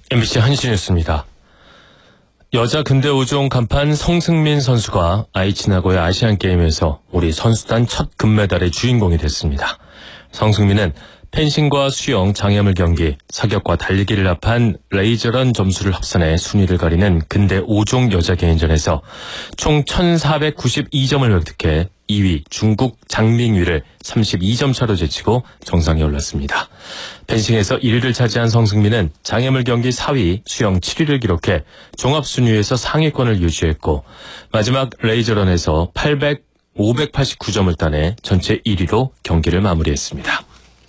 MBC 한신뉴스입니다. 여자 근대 5종 간판 성승민 선수가 아이치나고야 아시안게임에서 우리 선수단 첫 금메달의 주인공이 됐습니다. 성승민은 펜싱과 수영, 장애물 경기, 사격과 달리기를 합한 레이저런 점수를 합산해 순위를 가리는 근대 5종 여자 개인전에서 총 1,492점을 획득해 2위 중국 장밍위를 32점 차로 제치고 정상에 올랐습니다. 펜싱에서 1위를 차지한 성승민은 장애물 경기 4위, 수영 7위를 기록해 종합 순위에서 상위권을 유지했고 마지막 레이저런에서 589점을 따내 전체 1위로 경기를 마무리했습니다.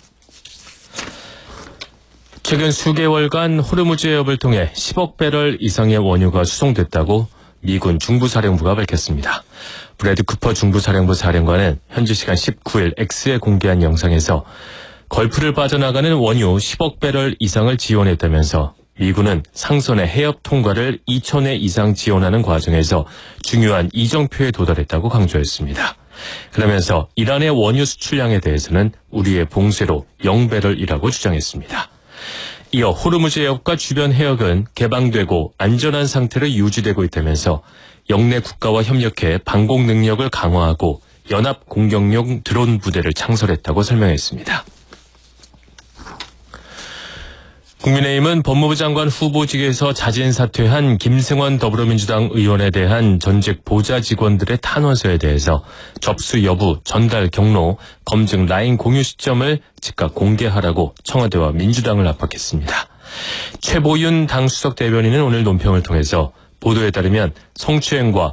최근 수개월간 호르무즈 해협을 통해 10억 배럴 이상의 원유가 수송됐다고 미군 중부사령부가 밝혔습니다. 브래드 쿠퍼 중부사령부 사령관은 현지 시간 19일 X에 공개한 영상에서 걸프를 빠져나가는 원유 10억 배럴 이상을 지원했다면서 미군은 상선의 해협 통과를 2,000회 이상 지원하는 과정에서 중요한 이정표에 도달했다고 강조했습니다. 그러면서 이란의 원유 수출량에 대해서는 우리의 봉쇄로 0배럴이라고 주장했습니다. 이어 호르무즈 해협과 주변 해역은 개방되고 안전한 상태로 유지되고 있다면서 영내 국가와 협력해 방공 능력을 강화하고 연합 공격용 드론 부대를 창설했다고 설명했습니다. 국민의힘은 법무부 장관 후보직에서 자진 사퇴한 김승원 더불어민주당 의원에 대한 전직 보좌 직원들의 탄원서에 대해서 접수 여부, 전달 경로, 검증 라인 공유 시점을 즉각 공개하라고 청와대와 민주당을 압박했습니다. 최보윤 당 수석 대변인은 오늘 논평을 통해서 보도에 따르면 성추행과